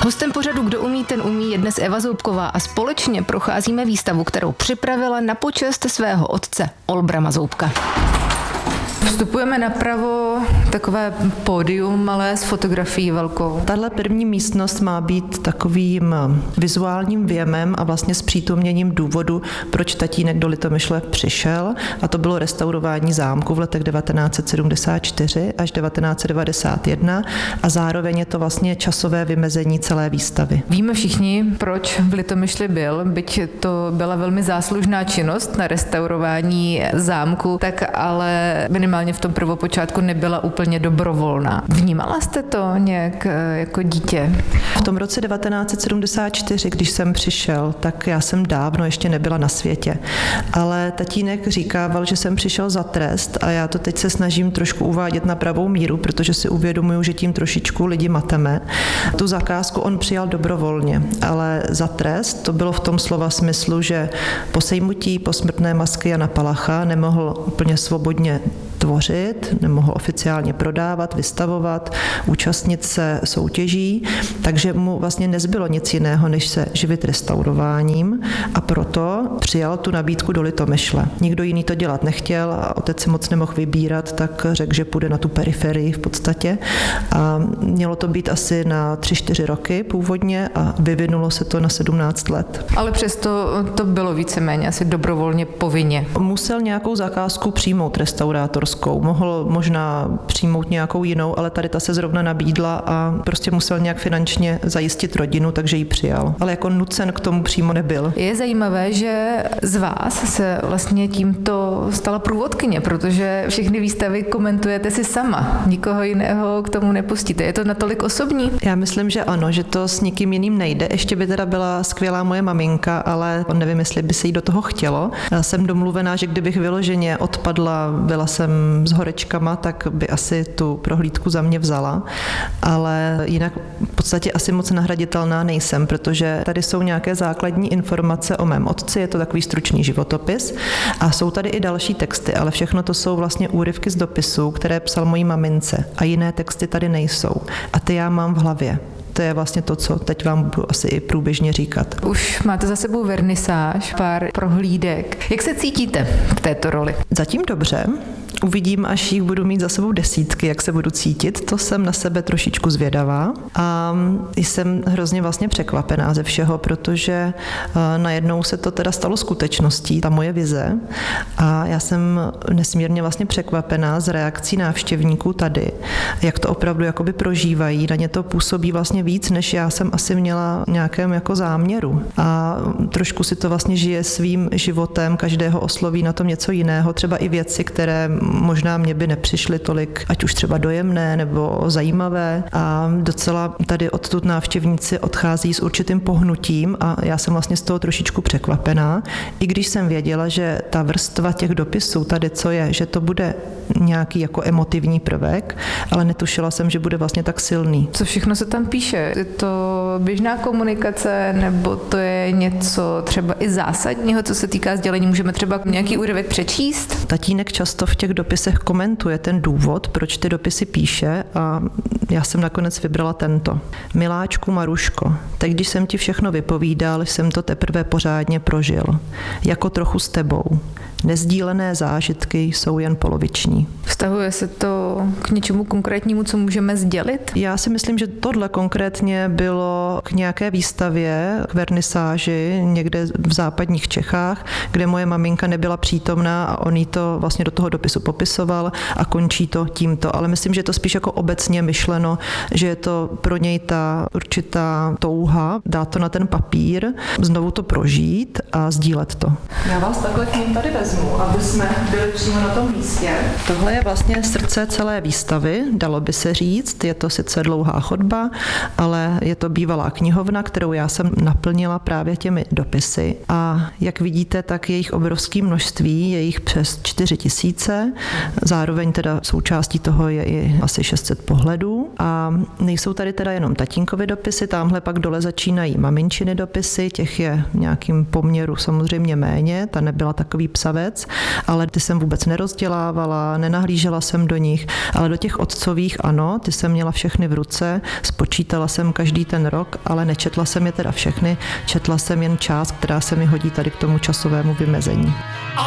Hostem pořadu Kdo umí, ten umí je dnes Eva Zoubková a společně procházíme výstavu, kterou připravila na počest svého otce Olbrama Zoubka. Vstupujeme napravo, takové pódium malé s fotografií velkou. Tahle první místnost má být takovým vizuálním věmem a vlastně zpřítomněním důvodu, proč tatínek do Litomyšle přišel, a to bylo restaurování zámku v letech 1974 až 1991 a zároveň je to vlastně časové vymezení celé výstavy. Víme všichni, proč v Litomyšli byl, byť to byla velmi záslužná činnost na restaurování zámku, tak ale minimálně v tom prvopočátku nebyla úplně dobrovolná. Vnímala jste to nějak jako dítě? V tom roce 1974, když jsem přišel, tak já jsem dávno ještě nebyla na světě. Ale tatínek říkával, že jsem přišel za trest a já to teď se snažím trošku uvádět na pravou míru, protože si uvědomuju, že tím trošičku lidi mateme. Tu zakázku on přijal dobrovolně, ale za trest to bylo v tom slova smyslu, že po sejmutí posmrtné masky Jana Palacha nemohl úplně svobodně tvořit, nemohl oficiálně prodávat, vystavovat, účastnit se soutěží, takže mu vlastně nezbylo nic jiného, než se živit restaurováním, a proto přijal tu nabídku do Litomyšle. Nikdo jiný to dělat nechtěl a otec si moc nemohl vybírat, tak řekl, že půjde na tu periferii v podstatě, a mělo to být asi na 3-4 roky původně a vyvinulo se to na 17 let. Ale přesto to bylo víceméně asi dobrovolně povinně. Musel nějakou zakázku přijmout restaurátor. Mohl možná přijmout nějakou jinou, ale tady ta se zrovna nabídla a prostě musel nějak finančně zajistit rodinu, takže ji přijal. Ale jako nucen k tomu přímo nebyl. Je zajímavé, že z vás se vlastně tímto stala průvodkyně, protože všechny výstavy komentujete si sama. Nikoho jiného k tomu nepustíte. Je to natolik osobní? Já myslím, že ano, že to s nikým jiným nejde. Ještě by teda byla skvělá moje maminka, ale nevím, jestli by se jí do toho chtělo. Já jsem domluvená, že kdybych vyloženě odpadla, byla jsem s horečkama, tak by asi tu prohlídku za mě vzala, ale jinak v podstatě asi moc nahraditelná nejsem, protože tady jsou nějaké základní informace o mém otci, je to takový stručný životopis a jsou tady i další texty, ale všechno to jsou vlastně úryvky z dopisů, které psal mojí mamince, a jiné texty tady nejsou a ty já mám v hlavě. To je vlastně to, co teď vám budu asi i průběžně říkat. Už máte za sebou vernisáž, pár prohlídek. Jak se cítíte v této roli? Zatím dobře. Uvidím, až jich budu mít za sebou desítky, jak se budu cítit. To jsem na sebe trošičku zvědavá a jsem hrozně vlastně překvapená ze všeho, protože najednou se to teda stalo skutečností, ta moje vize, a já jsem nesmírně vlastně překvapená z reakcí návštěvníků tady, jak to opravdu jakoby prožívají. Na ně to působí vlastně víc, než já jsem asi měla nějakém jako záměru. A trošku si to vlastně žije svým životem, každého osloví na tom něco jiného, třeba i věci, které možná mě by nepřišly tolik, ať už třeba dojemné nebo zajímavé, a docela tady odtud návštěvníci odchází s určitým pohnutím a já jsem vlastně z toho trošičku překvapená, i když jsem věděla, že ta vrstva těch dopisů tady, co je, že to bude nějaký jako emotivní prvek, ale netušila jsem, že bude vlastně tak silný. Co všechno se tam píše? Je to běžná komunikace, nebo to je něco třeba i zásadního, co se týká sdělení? Můžeme třeba nějaký úryvek přečíst? Tatínek často v těch dopisech komentuje ten důvod, proč ty dopisy píše, a já jsem nakonec vybrala tento. Miláčku Maruško, teď když jsem ti všechno vypovídal, jsem to teprve pořádně prožil. Jako trochu s tebou. Nezdílené zážitky jsou jen poloviční. Vztahuje se to k něčemu konkrétnímu, co můžeme sdělit? Já si myslím, že tohle konkrétně bylo k nějaké výstavě, k vernisáži někde v západních Čechách, kde moje maminka nebyla přítomná a on jí to vlastně do toho dopisu popisoval a končí to tímto. Ale myslím, že je to spíš jako obecně myšleno, že je to pro něj ta určitá touha dát to na ten papír, znovu to prožít a sdílet to. Já vás takhle k ním tady vezmu, aby jsme byli přímo na tom místě. Tohle je vlastně srdce celé výstavy, dalo by se říct. Je to sice dlouhá chodba, ale je to bývalá knihovna, kterou já jsem naplnila právě těmi dopisy. A jak vidíte, tak je jich obrovské množství, je jich přes 4 000. Zároveň teda součástí toho je i asi 600 pohledů. A nejsou tady teda jenom tatínkovy dopisy, tamhle pak dole začínají maminčiny dopisy, těch je v nějakým poměru samozřejmě méně, ta nebyla takový psavec, ale ty jsem vůbec nerozdělávala, nenahlížela jsem do nich, ale do těch otcových ano, ty jsem měla všechny v ruce, spočítala jsem každý ten rok ale nečetla jsem je teda všechny, četla jsem jen část, která se mi hodí tady k tomu časovému vymezení.